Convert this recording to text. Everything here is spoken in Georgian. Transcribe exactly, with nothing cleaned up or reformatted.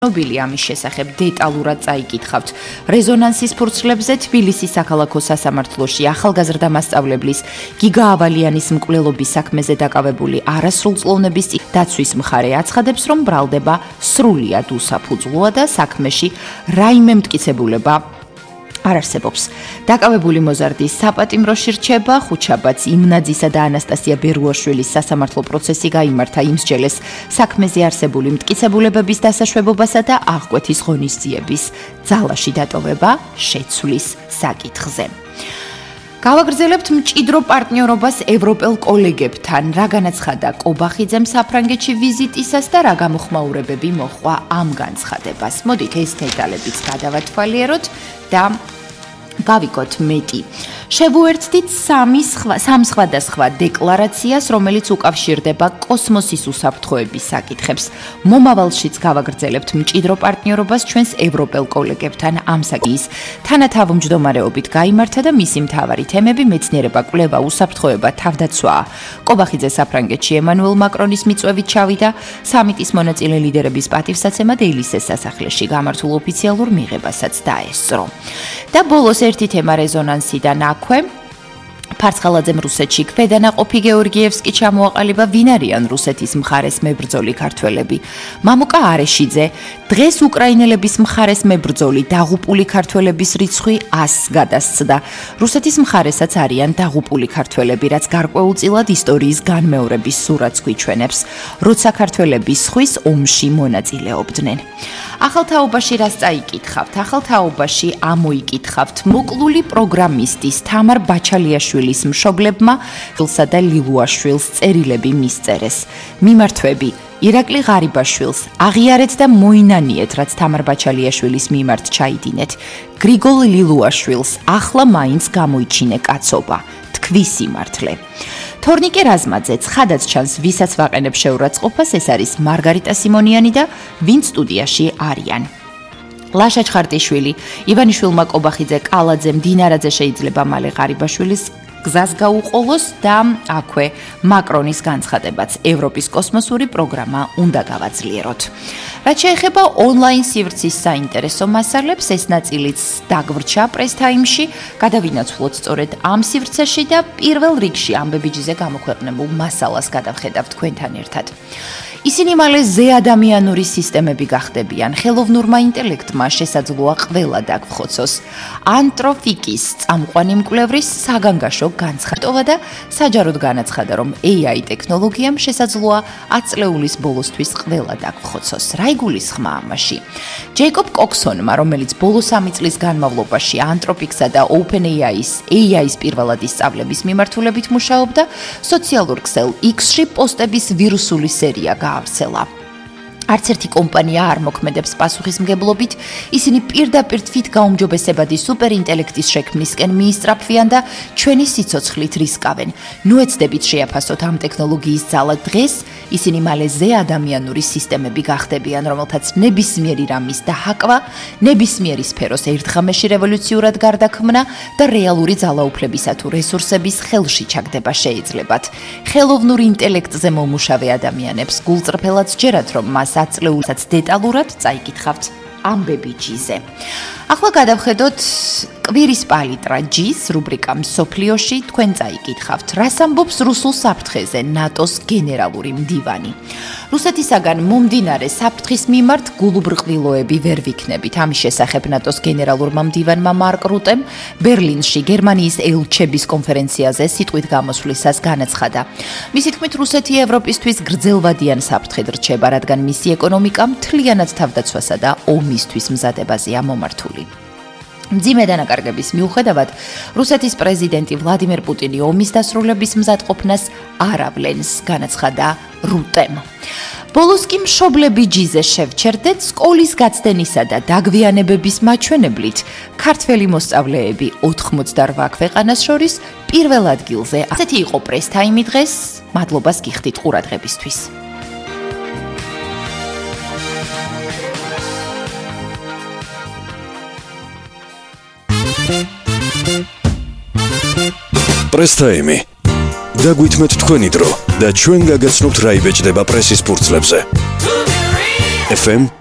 ნობილი ამის შესახებ დეტალურად წაიკითხავთ. რეზონანსის ფურცლებზე თბილისის საქალაქო სასამართლოში ახალგაზრდა მასწავლებლის გიგა ავალიანის მკვლელობის საქმეზე დაკავებული არასრულწლოვნების დაცვის მხარე აცხადებს, რომ ბრალდება სრულიად უსაფუძვლოა და საქმეში რაიმე მტკიცებულება არ არსებობს. დაკავებული მოზარდის საპატიმროში რჩება, ხუჩაბაც იმნაძისა და ანასტასია ბერუაშვილის სასამართლო პროცესი გაიმართა იმსჯელეს საქმეზე არსებული მტკიცებულებების დასაშვებობასა და აღკვეთის ღონისძიების ძალაში დატოვება შეცვლის საკითხზე. გავაგრძელებთ მჭიდრო პარტნიორობას ევროპელ კოლეგებთან, რა განაცხადა კობახიძემ საფრანგეთში ვიზიტისას და რა გამოხმაურებები მოჰყვა ამ განცხადებას. მოდით ეს დეტალებიც გადავათვალიეროთ და გავიკოთ მეტი. შევუერთდით სამი სხვა სამ სხვადასხვა დეკლარაციას, რომელიც უკავშირდება კოსმოსის უსაფრთხოების საკითხებს. მომავალშიც გავაგრძელებთ მჭიდრო პარტნიორობას ჩვენს ევროპელ კოლეგებთან ამ საკითხის თანათავმჯდომარეობით გაიმართა და მისი მთავარი თემები მეცნიერება, კვლევა, უსაფრთხოება, თავდაცვა. კობახიძე საფრანგეთში ემანუელ მაკრონის მიწვევით ჩავიდა, სამიტის მონაწილე ლიდერების პატივსაცემად ელისეს სასახლეში გამართულ ოფიციალურ მიღებასაც დაესწრო. და ბოლოს ერთი თემა რეზონანსიდან აქვე. ფარცხალაძემ რუსეთში ქვედანაყოფი გეორგიევსკი ჩამოაყალიბა, ვინ არიან რუსეთის მხარეს მებრძოლი ქართველები. მამუკა არეშიძე, დღეს უკრაინელების მხარეს მებრძოლი დაღუპული ქართველების რიცხვი ასს გადასცდა. რუსეთის მხარესაც არიან დაღუპული ქართველები, რაც გარკვეულწილად ისტორიის განმეორების სურათს გვიჩვენებს, როცა ქართველები სხვის ომში მონაწილეობდნენ. ახალ თაობაში რას წაიკითხავთ? ახალ თაობაში ამოიკითხავთ მოკლული პროგრამისტის თამარ ბაჩალიაშვილის მშობლებმა ხილსა და ლილუაშვილს წერილები მისწერეს. მიმართვები: ირაკლი ღარიბაშვილს აღიარეთ და მოინანიეთ, რაც თამარ ბაჩალიაშვილის მიმართ ჩაიდინეთ. გრიგოლ ლილუაშვილს ახლა მაინც გამოიჩინე კაცობა, თქვი სიმართლე. თორნიკე რაზმაძე ცხადაც ჩანს, ვისაც ვაყენებ შეურაცხყოფას, ეს არის მარგარიტა სიმონიანი და ვინც სტუდიაში არიან. ლაშა ჩხარტიშვილი, ივანიშვილმა კობახიძე, კალაძემ, დინარაძე შეიძლება მალე ღარიბაშვილის გზას გაუყოლოს და აქვე მაკრონის განცხადებაც ევროპის კოსმოსური პროგრამა უნდა გავაძლიეროთ. რაც შეეხება ონლაინ სივრცის საინტერესო მასალებს, ეს ნაწილიც დაგვრჩა პრეს-თაიმში, გადავინაცვლოთ სწორედ ამ სივრცეში და პირველ რიგში ამბებიჯიზე გამოქვეყნებულ მასალას გადავხედავთ თქვენთან ერთად. ისინი მალე ზეადამიანური სისტემები გახდებიან, ხელოვნურმა ინტელექტმა შესაძლოა ყველა დაგვრხოცოს. ანტროფიკის წამყვანი მკვლევრის საგანგაშო განცხადова და საჯაროდ განაცხადა, რომ ეი აი ტექნოლოგიამ შესაძლოა ათწლეულის ბოლოსთვის ყველა დაგვრხოცოს. რა იგულისხმა ამაში? ჯეიკობ კოქსონმა, რომელიც ბოლო სამი წლის განმავლობაში ანტროფიქსა და OpenAI-ის ეი აის პირველადი სწავლების მიმართულებით მუშაობდა, სოციალურ ქსელ X-ში პოსტების ვირუსული სერია გაავრცელა. არც ერთი კომპანია არ მოქმედებს პასუხისმგებლობით, ისინი პირდაპირ თვით გაუმჯობესებადი სუპერინტელექტის შექმნისკენ მიისწრაფვიან და ჩვენი სიცოცხლით რისკავენ. ნუ ეცდებით შეაფასოთ ამ ტექნოლოგიის ძალა დღეს, ისინი მალე ზეადამიანური სისტემები გახდებიან, რომელთაც ნებისმიერი რამის დაჰაკვა, ნებისმიერი სფეროს ერთხმაში რევოლუციურად გარდაქმნა და რეალური ძალაუფლებისა თუ რესურსების ხელში ჩაგდება შეიძლებათ. ხელოვნურ ინტელექტზე მომუშავე ადამიანებს გულწრფელად სჯერათ, რომ მას ათწლეულსაც დეტალურად წაიკითხავთ ამბებიჯიზე. ახლა გადავხედოთ კვირის პალიტრა ჯის რუბრიკა მსოფლიოში, თქვენ წაიკითხავთ, რას ამბობს რუსულ საფრთხეზე ნატოს გენერალური მდივანი. რუსეთისაგან მომდინარე საფრთხის მიმართ გულუბრყვილოები ვერ ვიქნებით. ამის შესახებ ნატოს გენერალურმა მდივანმა მარკ რუტემ ბერლინში გერმანიის ელჩების კონფერენციაზე სიტყვით გამოსვლისას განაცხადა. მისი თქმით, რუსეთი ევროპისთვის გრძელვადიან საფრთხედ რჩება, რადგან მისი ეკონომიკა მთლიანად თავდაცვასა და ომისთვის მზადებაზეა მომართული. მძიმე დანაკარგების მიუხედავად, რუსეთის პრეზიდენტი ვლადიმერ პუტინი ომის დასრულების მზადყოფნას არ ავლენს, განაცხადა რუტემ. ბოლოს კი მშობლები ჯიზე შევჩერდეთ სკოლის გაცდენისა და დაგვიანებების მაჩვენებლით, ქართველი მოსწავლეები ოთხმოცდაორ ქვეყანას შორის პირველ ადგილზე. ასეთი იყო პრეს-თაიმი დღეს, მადლობას გიხდით ყურადღებისთვის. პრეს-თაიმი. დაგვითმეთ თქვენი დრო და ჩვენ გაგაცნობთ რა იბეჭდება პრესის ფურცლებზე. ეფ ემ